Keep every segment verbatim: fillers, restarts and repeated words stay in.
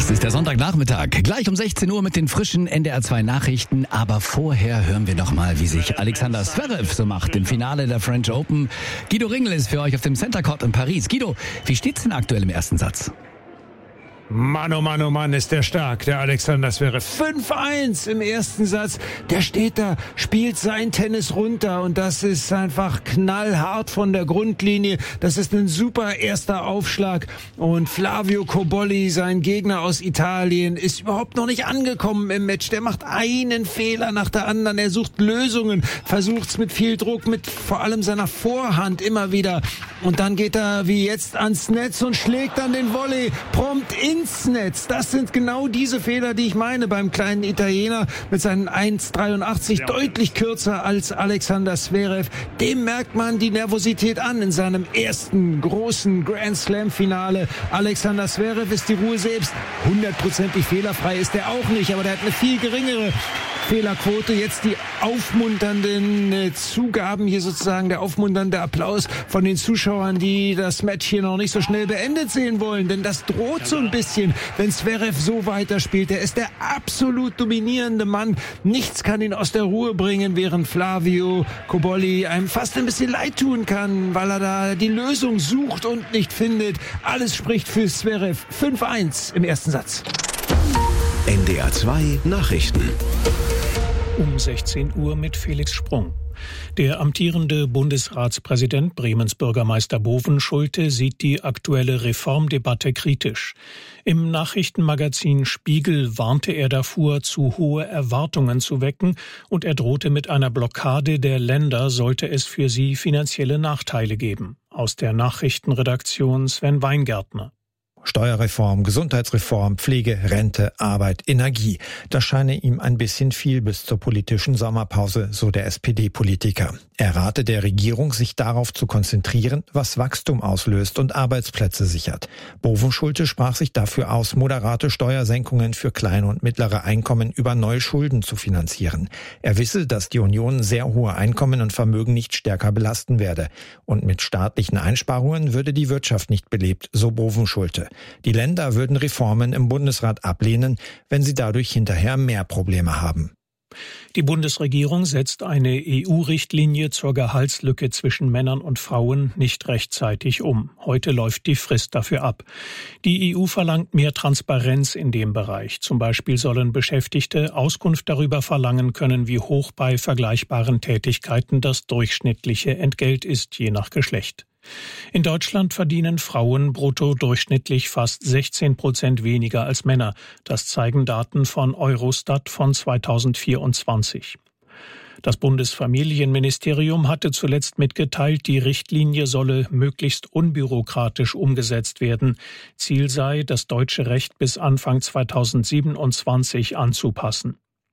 Es ist der Sonntagnachmittag, gleich um sechzehn Uhr mit den frischen N D R zwei Nachrichten. Aber vorher hören wir noch mal, wie sich Alexander Zverev so macht im Finale der French Open. Guido Ringel ist für euch auf dem Center Court in Paris. Guido, wie steht's denn aktuell im ersten Satz? Mann, oh Mann, oh Mann, ist der stark, der Alexander Zverev. fünf eins im ersten Satz. Der steht da, spielt sein Tennis runter und das ist einfach knallhart von der Grundlinie. Das ist ein super erster Aufschlag und Flavio Cobolli, sein Gegner aus Italien, ist überhaupt noch nicht angekommen im Match. Der macht einen Fehler nach der anderen. Er sucht Lösungen, versucht's mit viel Druck, mit vor allem seiner Vorhand immer wieder. Und dann geht er wie jetzt ans Netz und schlägt dann den Volley prompt ins Netz. Das sind genau diese Fehler, die ich meine beim kleinen Italiener mit seinen eins Komma dreiundachtzig, ja. Deutlich kürzer als Alexander Zverev. Dem merkt man die Nervosität an in seinem ersten großen Grand Slam Finale. Alexander Zverev ist die Ruhe selbst. Hundertprozentig fehlerfrei ist er auch nicht, aber der hat eine viel geringere Fehlerquote. Jetzt die aufmunternden äh, Zugaben hier sozusagen, der aufmunternde Applaus von den Zuschauern, die das Match hier noch nicht so schnell beendet sehen wollen, denn das droht so ein bisschen, wenn Zverev so weiterspielt. Er ist der absolut dominierende Mann. Nichts kann ihn aus der Ruhe bringen, während Flavio Cobolli einem fast ein bisschen leid tun kann, weil er da die Lösung sucht und nicht findet. Alles spricht für Zverev. fünf eins im ersten Satz. N D R zwei Nachrichten. Um sechzehn Uhr mit Felix Sprung. Der amtierende Bundesratspräsident, Bremens Bürgermeister Bovenschulte, sieht die aktuelle Reformdebatte kritisch. Im Nachrichtenmagazin Spiegel warnte er davor, zu hohe Erwartungen zu wecken, und er drohte mit einer Blockade der Länder, sollte es für sie finanzielle Nachteile geben. Aus der Nachrichtenredaktion Sven Weingärtner. Steuerreform, Gesundheitsreform, Pflege, Rente, Arbeit, Energie. Das scheine ihm ein bisschen viel bis zur politischen Sommerpause, so der S P D-Politiker. Er rate der Regierung, sich darauf zu konzentrieren, was Wachstum auslöst und Arbeitsplätze sichert. Bovenschulte sprach sich dafür aus, moderate Steuersenkungen für kleine und mittlere Einkommen über neue Schulden zu finanzieren. Er wisse, dass die Union sehr hohe Einkommen und Vermögen nicht stärker belasten werde. Und mit staatlichen Einsparungen würde die Wirtschaft nicht belebt, so Bovenschulte. Die Länder würden Reformen im Bundesrat ablehnen, wenn sie dadurch hinterher mehr Probleme haben. Die Bundesregierung setzt eine E U-Richtlinie zur Gehaltslücke zwischen Männern und Frauen nicht rechtzeitig um. Heute läuft die Frist dafür ab. Die E U verlangt mehr Transparenz in dem Bereich. Zum Beispiel sollen Beschäftigte Auskunft darüber verlangen können, wie hoch bei vergleichbaren Tätigkeiten das durchschnittliche Entgelt ist, je nach Geschlecht. In Deutschland verdienen Frauen brutto durchschnittlich fast sechzehn Prozent weniger als Männer. Das zeigen Daten von Eurostat von zweitausendvierundzwanzig. Das Bundesfamilienministerium hatte zuletzt mitgeteilt, die Richtlinie solle möglichst unbürokratisch umgesetzt werden. Ziel sei, das deutsche Recht bis Anfang zweitausendsiebenundzwanzig anzupassen.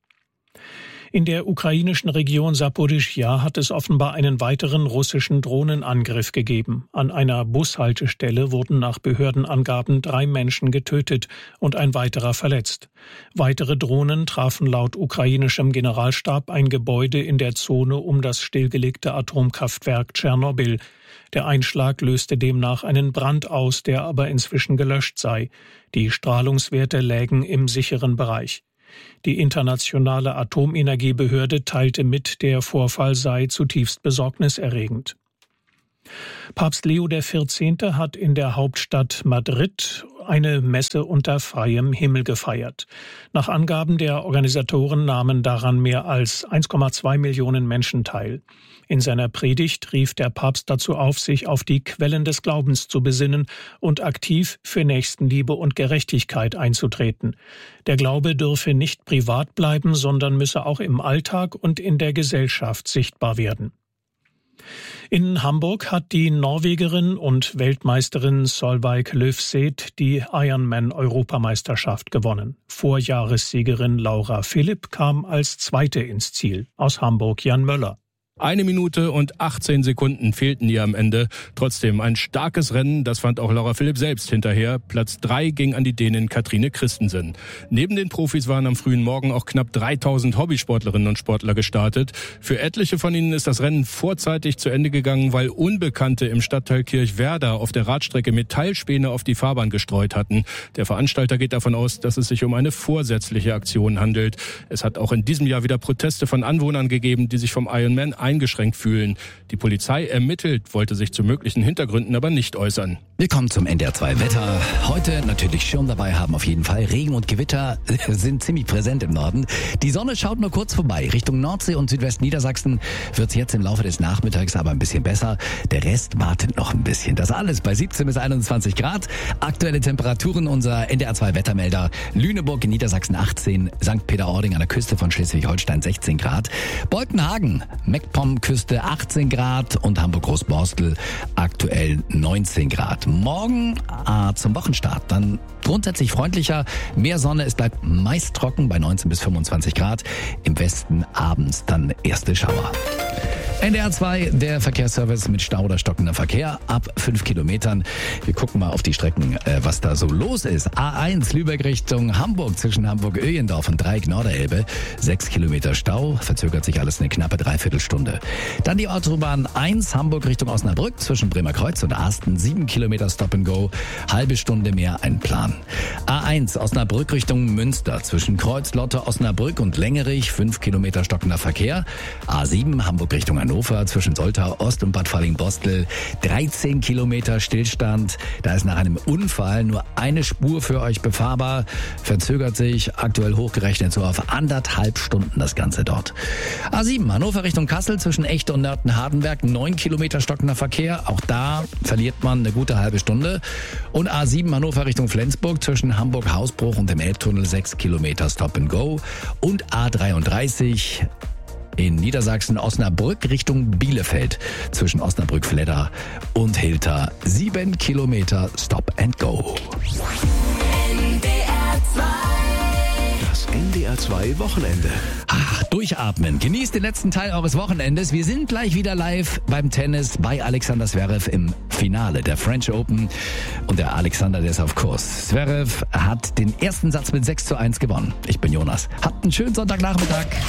In der ukrainischen Region Saporischschja hat es offenbar einen weiteren russischen Drohnenangriff gegeben. An einer Bushaltestelle wurden nach Behördenangaben drei Menschen getötet und ein weiterer verletzt. Weitere Drohnen trafen laut ukrainischem Generalstab ein Gebäude in der Zone um das stillgelegte Atomkraftwerk Tschernobyl. Der Einschlag löste demnach einen Brand aus, der aber inzwischen gelöscht sei. Die Strahlungswerte lägen im sicheren Bereich. Die internationale Atomenergiebehörde teilte mit, der Vorfall sei zutiefst besorgniserregend. Papst Leo der Vierzehnte hat in der Hauptstadt Madrid eine Messe unter freiem Himmel gefeiert. Nach Angaben der Organisatoren nahmen daran mehr als eins Komma zwei Millionen Menschen teil. In seiner Predigt rief der Papst dazu auf, sich auf die Quellen des Glaubens zu besinnen und aktiv für Nächstenliebe und Gerechtigkeit einzutreten. Der Glaube dürfe nicht privat bleiben, sondern müsse auch im Alltag und in der Gesellschaft sichtbar werden. In Hamburg hat die Norwegerin und Weltmeisterin Solveig Løvseth die Ironman-Europameisterschaft gewonnen. Vorjahressiegerin Laura Philipp kam als Zweite ins Ziel. Aus Hamburg Jan Möller. Eine Minute und achtzehn Sekunden fehlten ihr am Ende. Trotzdem ein starkes Rennen, das fand auch Laura Philipp selbst hinterher. Platz drei ging an die Dänin Katrine Christensen. Neben den Profis waren am frühen Morgen auch knapp dreitausend Hobbysportlerinnen und Sportler gestartet. Für etliche von ihnen ist das Rennen vorzeitig zu Ende gegangen, weil Unbekannte im Stadtteil Kirchwerder auf der Radstrecke Metallspäne auf die Fahrbahn gestreut hatten. Der Veranstalter geht davon aus, dass es sich um eine vorsätzliche Aktion handelt. Es hat auch in diesem Jahr wieder Proteste von Anwohnern gegeben, die sich vom Ironman eingeschränkt fühlen. Die Polizei ermittelt, wollte sich zu möglichen Hintergründen aber nicht äußern. Wir kommen zum N D R zwei Wetter. Heute natürlich Schirm dabei haben auf jeden Fall. Regen und Gewitter sind ziemlich präsent im Norden. Die Sonne schaut nur kurz vorbei. Richtung Nordsee und Südwestniedersachsen wird es jetzt im Laufe des Nachmittags aber ein bisschen besser. Der Rest wartet noch ein bisschen. Das alles bei siebzehn bis einundzwanzig Grad. Aktuelle Temperaturen unser N D R zwei Wettermelder. Lüneburg in Niedersachsen achtzehn, Sankt Peter-Ording an der Küste von Schleswig-Holstein sechzehn Grad. Beutenhagen, Meckpomm-Küste achtzehn Grad und Hamburg-Großborstel aktuell neunzehn Grad. Morgen äh, zum Wochenstart dann grundsätzlich freundlicher, mehr Sonne, es bleibt meist trocken bei neunzehn bis fünfundzwanzig Grad. Im Westen abends dann erste Schauer. N D R zwei, der Verkehrsservice mit Stau oder stockender Verkehr ab fünf Kilometern. Wir gucken mal auf die Strecken, äh, was da so los ist. A eins Lübeck Richtung Hamburg zwischen Hamburg-Öjendorf und Dreieck Norderelbe. sechs Kilometer Stau, verzögert sich alles eine knappe Dreiviertelstunde. Dann die Autobahn eins Hamburg Richtung Osnabrück zwischen Bremerkreuz und Asten. sieben Kilometer Stop and Go, halbe Stunde mehr einplanen. A eins Osnabrück Richtung Münster zwischen Kreuz-Lotte, Osnabrück und Längerich. fünf Kilometer stockender Verkehr. A sieben Hamburg Richtung Hannover zwischen Soltau Ost und Bad Falling-Bostel. dreizehn Kilometer Stillstand. Da ist nach einem Unfall nur eine Spur für euch befahrbar. Verzögert sich aktuell hochgerechnet so auf anderthalb Stunden das Ganze dort. A sieben Hannover Richtung Kassel zwischen Echte und Nörten-Hardenberg. neun Kilometer stockender Verkehr. Auch da verliert man eine gute halbe Stunde. Und A sieben Hannover Richtung Flensburg zwischen Hamburg-Hausbruch und dem Elbtunnel. sechs Kilometer Stop and Go. Und A dreiunddreißig in Niedersachsen Osnabrück Richtung Bielefeld zwischen Osnabrück-Fledder und Hilter. sieben Kilometer Stop and Go. N D R zwei. Das N D R zwei Wochenende. Ach, durchatmen. Genießt den letzten Teil eures Wochenendes. Wir sind gleich wieder live beim Tennis bei Alexander Zverev im Finale der French Open. Und der Alexander, der ist auf Kurs. Zverev hat den ersten Satz mit sechs zu eins gewonnen. Ich bin Jonas. Habt einen schönen Sonntagnachmittag.